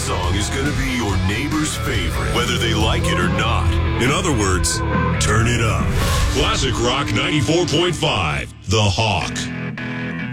song is going to be your neighbor's favorite, whether they like it or not. In other words, turn it up. Classic Rock 94.5, The Hawk.